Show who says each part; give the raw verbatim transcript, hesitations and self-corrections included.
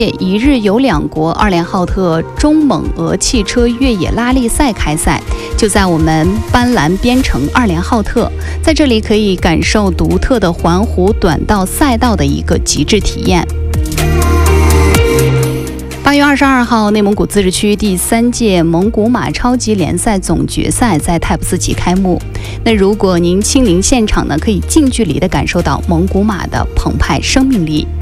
Speaker 1: 一日游两国二连浩特中蒙俄汽车越野拉力赛开赛，就在我们班兰边城二连浩特，在这里可以感受独特的环湖短道赛道的一个极致体验。八月二十二号，内蒙古自治区第三届蒙古马超级联赛总决赛在泰布斯旗开幕。那如果您亲临现场呢，可以近距离的感受到蒙古马的澎湃生命力。